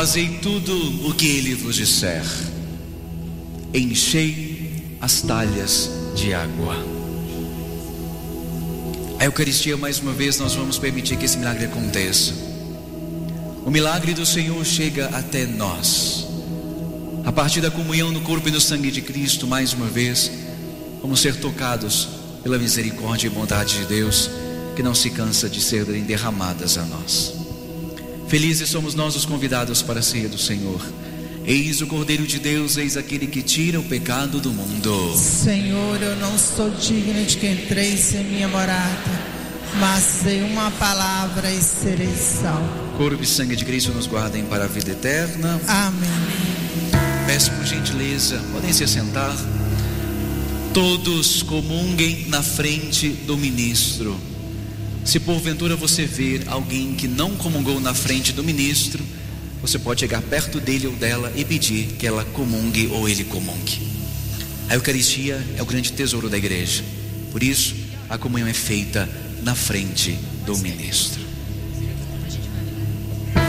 Fazei tudo o que ele vos disser. Enchei as talhas de água. A Eucaristia, mais uma vez, nós vamos permitir que esse milagre aconteça. O milagre do Senhor chega até nós. A partir da comunhão no corpo e no sangue de Cristo, mais uma vez, vamos ser tocados pela misericórdia e bondade de Deus, que não se cansa de serem derramadas a nós. Felizes somos nós os convidados para a ceia do Senhor. Eis o Cordeiro de Deus, eis aquele que tira o pecado do mundo. Senhor, eu não sou digno de que entreis em minha morada, mas dei uma palavra e serei salvo. Corpo e sangue de Cristo nos guardem para a vida eterna. Amém. Peço por gentileza, podem se assentar. Todos comunguem na frente do ministro. Se porventura você ver alguém que não comungou na frente do ministro, você pode chegar perto dele ou dela e pedir que ela comungue ou ele comungue. A Eucaristia é o grande tesouro da igreja. Por isso, a comunhão é feita na frente do ministro.